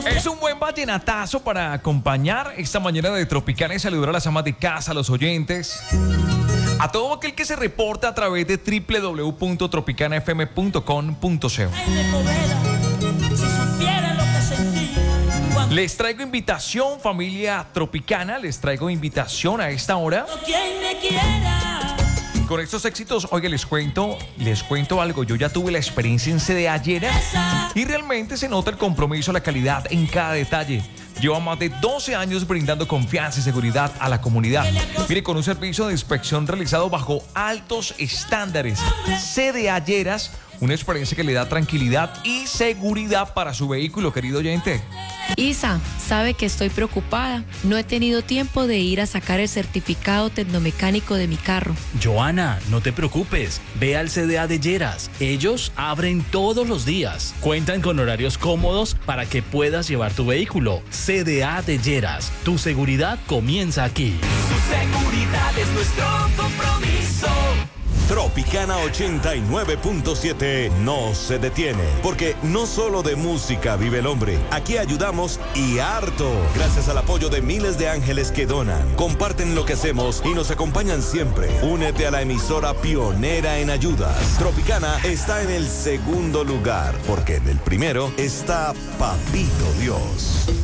Es un buen vallenatazo para acompañar esta mañana de Tropicana y saludar a las amas de casa, a los oyentes, a todo aquel que se reporta a través de www.tropicanafm.com.co. Les traigo invitación, familia tropicana, les traigo invitación a esta hora. Con estos éxitos, oye, les cuento algo. Yo ya tuve la experiencia en CDA ayer y realmente se nota el compromiso, la calidad en cada detalle. Lleva más de 12 años brindando confianza y seguridad a la comunidad. Mire, con un servicio de inspección realizado bajo altos estándares. CDA Lleras, una experiencia que le da tranquilidad y seguridad para su vehículo, querido oyente. Isa, sabe que estoy preocupada. No he tenido tiempo de ir a sacar el certificado tecnomecánico de mi carro. Joana, no te preocupes. Ve al CDA de Lleras. Ellos abren todos los días. Cuentan con horarios cómodos para que puedas llevar tu vehículo. CDA de Lleras. Tu seguridad comienza aquí. Su seguridad es nuestro compromiso. Tropicana 89.7 no se detiene, porque no solo de música vive el hombre. Aquí ayudamos y harto, gracias al apoyo de miles de ángeles que donan, comparten lo que hacemos y nos acompañan siempre. Únete a la emisora pionera en ayudas. Tropicana está en el segundo lugar, porque en el primero está Papito Dios.